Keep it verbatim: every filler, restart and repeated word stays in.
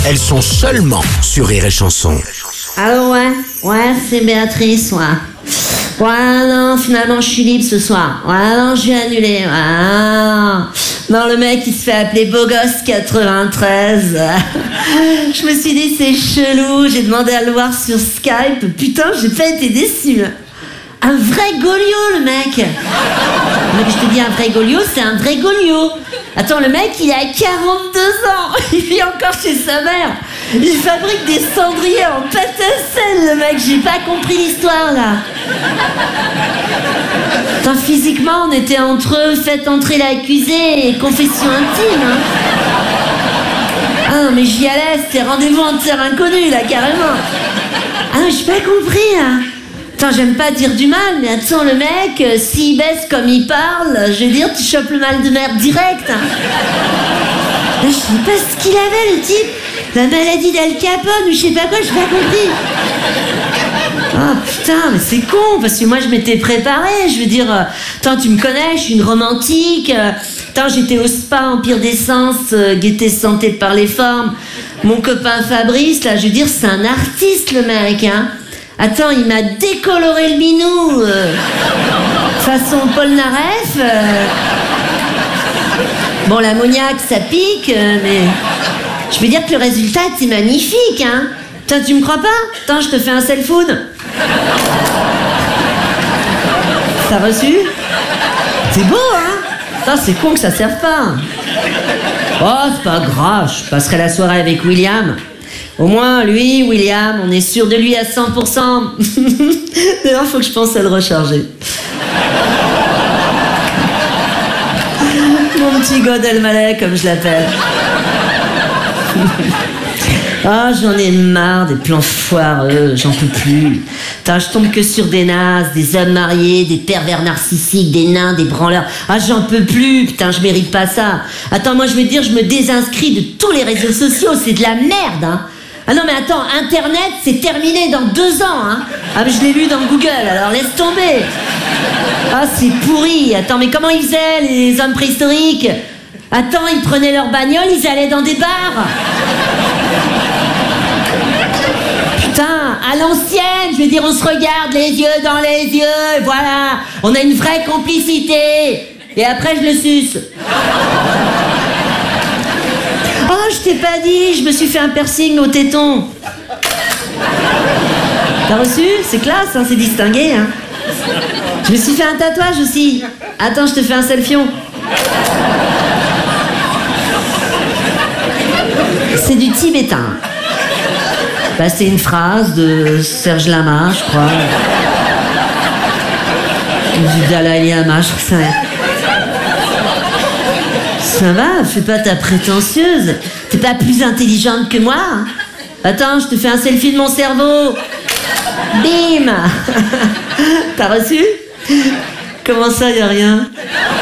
elles sont seulement sur Rire et Chanson. Allô, ouais, ouais, c'est Béatrice, ouais. Ouais, non, finalement, je suis libre ce soir. Ouais, non, je vais annuler. Ouais. Non, le mec, il se fait appeler Beau Gosse quatre-vingt-treize. Je me suis dit, c'est chelou. J'ai demandé à le voir sur Skype. Putain, j'ai pas été déçue. Un vrai Goliot, le mec. Mais je te dis, un vrai Goliot, c'est un vrai Goliot. Attends, le mec, il a quarante-deux ans. Il vit encore chez sa mère. Il fabrique des cendriers en pâte à sel, le mec. J'ai pas compris l'histoire, là. Attends, physiquement, on était entre eux, faites entrer l'accusé et confession intime. Hein. Ah non, mais j'y allais, c'était rendez-vous en terre inconnue, là, carrément. Ah non, j'ai pas compris, hein. Attends, j'aime pas dire du mal, mais attends, le mec, euh, s'il baisse comme il parle, je veux dire, tu chopes le mal de mer direct. Hein. Là, je sais pas ce qu'il avait, le type. La maladie d'Al Capone ou je sais pas quoi, j'ai pas compris. Oh putain, mais c'est con, parce que moi, je m'étais préparée. Je veux dire, euh, attends, tu me connais, je suis une romantique. Euh, attends, j'étais au spa, Empire d'Essence, euh, gaieté santé par les formes. Mon copain Fabrice, là, je veux dire, c'est un artiste, le mec, hein. Attends, il m'a décoloré le minou, euh, façon Paul Naref. Euh. Bon, l'ammoniaque, ça pique, euh, mais je veux dire que le résultat, c'est magnifique, hein. Putain, tu me crois pas? Attends, je te fais un self-food. T'as reçu? C'est beau, hein. Putain, c'est con que ça serve pas. Oh, c'est pas grave, je passerai la soirée avec William. Au moins, lui, William, on est sûr de lui à cent pour cent. D'ailleurs, faut que je pense à le recharger. Mon petit God Elmaleh, comme je l'appelle. Ah, j'en ai marre des plans foireux, j'en peux plus. Putain, je tombe que sur des nazes, des hommes mariés, des pervers narcissiques, des nains, des branleurs. Ah, j'en peux plus, putain, je mérite pas ça. Attends, moi je veux dire, je me désinscris de tous les réseaux sociaux, c'est de la merde, hein. Ah non mais attends, Internet c'est terminé dans deux ans, hein. Ah mais je l'ai lu dans Google, alors laisse tomber. Ah c'est pourri, attends mais comment ils faisaient les hommes préhistoriques? Attends, ils prenaient leur bagnole, ils allaient dans des bars. Putain, à l'ancienne, je veux dire on se regarde les yeux dans les yeux, voilà. On a une vraie complicité. Et après je le suce. Oh, je t'ai pas dit, je me suis fait un piercing au téton. T'as reçu? C'est classe, hein, c'est distingué. Hein. Je me suis fait un tatouage aussi. Attends, je te fais un selfion. C'est du tibétain. Bah, c'est une phrase de Serge Lama, je crois. Du Dalai Lama, je crois que ça... Ça va, fais pas ta prétentieuse. T'es pas plus intelligente que moi. Attends, je te fais un selfie de mon cerveau. Bim. T'as reçu? Comment ça, y a rien?